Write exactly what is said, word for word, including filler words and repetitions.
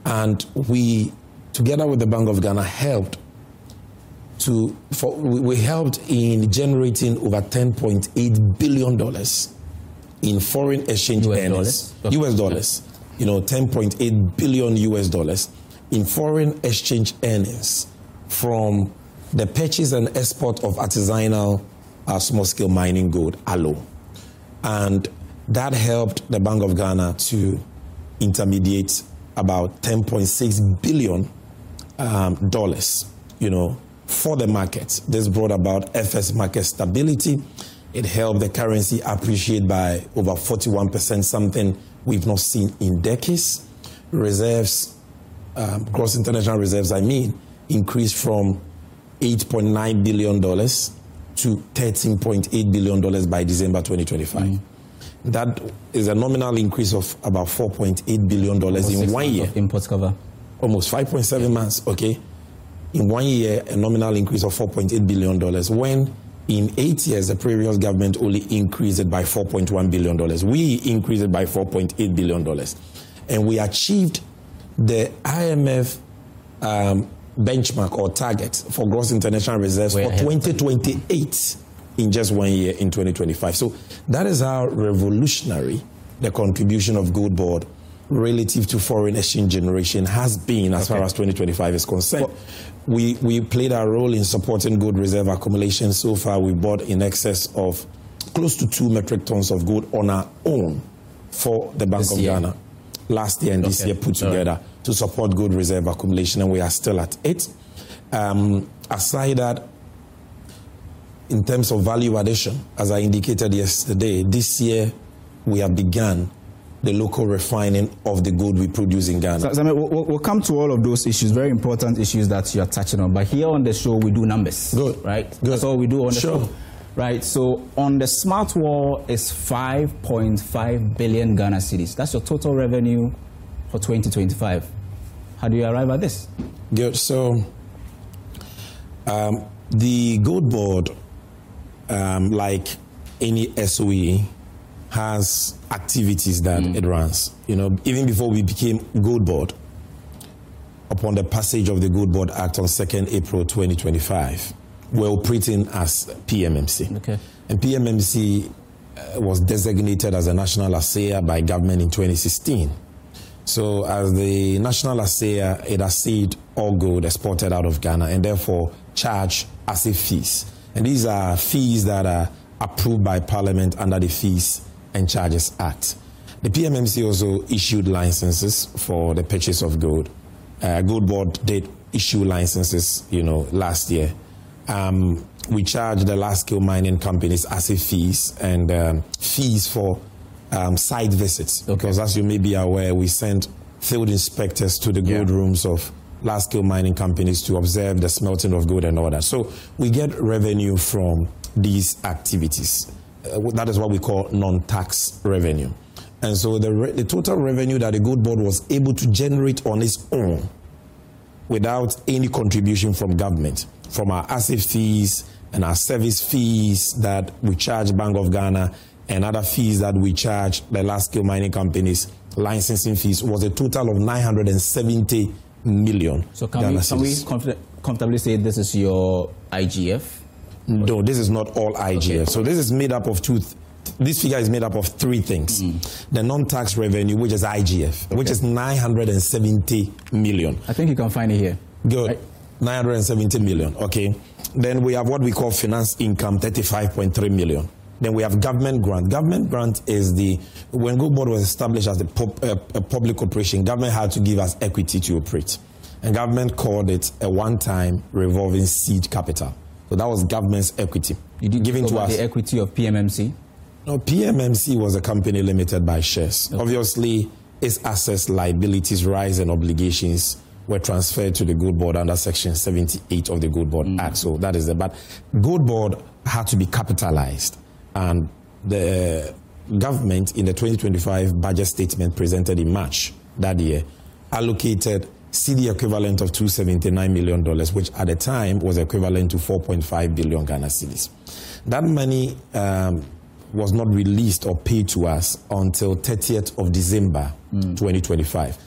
And we, together with the Bank of Ghana, helped to, for, we helped in generating over ten point eight billion dollars in foreign exchange U S earnings. Dollars? Okay. U S dollars. You know, ten point eight billion U S dollars in foreign exchange earnings from the purchase and export of artisanal uh, small-scale mining gold, A L O. And that helped the Bank of Ghana to intermediate about ten point six billion dollars, um, you know, for the market. This brought about F X market stability. It helped the currency appreciate by over forty-one percent, something we've not seen in decades. Reserves, um, gross international reserves, I mean, increased from eight point nine billion dollars to thirteen point eight billion dollars by December twenty twenty-five. Mm. That is a nominal increase of about four point eight billion dollars in one year. Imports cover. Almost five point seven months, okay? In one year, a nominal increase of four point eight billion dollars, when in eight years, the previous government only increased it by four point one billion dollars. We increased it by four point eight billion dollars. And we achieved the I M F um, benchmark or target for gross international reserves We're for twenty twenty-eight in just one year in twenty twenty-five. So that is how revolutionary the contribution of Gold Board relative to foreign exchange generation has been as okay. far as twenty twenty-five is concerned. Well, we, we played our role in supporting gold reserve accumulation. So far, we bought in excess of close to two metric tons of gold on our own for the Bank this of year. Ghana last year and okay. this year put together right. to support gold reserve accumulation, and we are still at it. Um, aside that, in terms of value addition, as I indicated yesterday, this year we have begun the local refining of the gold we produce in Ghana. So, so, I mean, we'll, we'll come to all of those issues, very important issues that you're touching on. But here on the show, we do numbers. Good. Right? Good. That's all we do on the sure. show. Right? So on the smart wall is five point five billion Ghana cedis. That's your total revenue for twenty twenty-five. How do you arrive at this? Good. So um, the Gold Board, um, like any S O E, has activities that mm. it runs. You know, even before we became Gold Board, upon the passage of the Gold Board Act on second April twenty twenty-five, we're operating as P M M C. Okay. And P M M C uh, was designated as a national assayer by government in twenty sixteen. So as the national assayer, it assayed all gold exported out of Ghana and therefore charge assay fees. And these are fees that are approved by Parliament under the Fees and Charges Act. The P M M C also issued licenses for the purchase of gold. Uh, Gold Board did issue licenses, you know, last year. Um, we charge the large-scale mining companies assay fees and um, fees for um, site visits. Okay. Because as you may be aware, we send field inspectors to the gold yeah. rooms of large-scale mining companies to observe the smelting of gold and all that. So we get revenue from these activities. Uh, that is what we call non-tax revenue. And so the, re the total revenue that the Gold Board was able to generate on its own without any contribution from government, from our assay fees and our service fees that we charge Bank of Ghana and other fees that we charge the large-scale mining companies, licensing fees, was a total of nine hundred seventy million. So can we, can we comfort comfortably say this is your I G F? No, this is not all I G F. Okay. So this is made up of two, th this figure is made up of three things. Mm. The non-tax revenue, which is I G F, okay. which is nine hundred seventy million. I think you can find it here. Good. Right? nine hundred seventy million, okay. Then we have what we call finance income, thirty-five point three million. Then we have government grant. Government grant is the, when Gold Board was established as the pub, uh, a public corporation, government had to give us equity to operate. And government called it a one-time revolving seed capital. So that was government's equity. Did you given to us the equity of P M M C? No, P M M C was a company limited by shares. Okay. Obviously, its assets, liabilities, rights, and obligations were transferred to the Gold Board under Section seventy-eight of the Gold Board mm. Act. So that is the, but Gold Board had to be capitalized. And the government in the twenty twenty-five budget statement presented in March that year allocated C D equivalent of two hundred seventy-nine million dollars, which at the time was equivalent to four point five billion Ghana cedis. That money um, was not released or paid to us until thirtieth of December mm. twenty twenty-five.